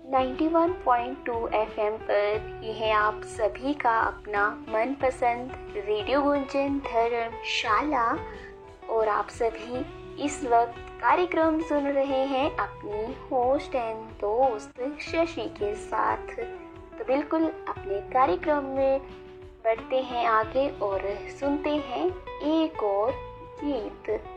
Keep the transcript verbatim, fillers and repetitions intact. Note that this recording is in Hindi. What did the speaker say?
Ninety one point two FM पर ये है आप सभी का अपना मनपसंद रेडियो गुंजन धर्मशाला। और आप सभी इस वक्त कार्यक्रम सुन रहे हैं अपनी होस्ट एंड दोस्त शशि के साथ। तो बिल्कुल अपने कार्यक्रम में बढ़ते हैं आगे और सुनते हैं एक और गीत।